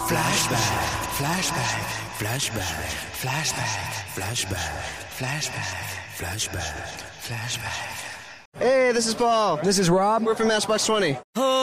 Flashback, flashback, flashback, flashback, flashback, flashback, flashback, flashback. Hey, this is Paul. This is Rob. We're from Matchbox 20.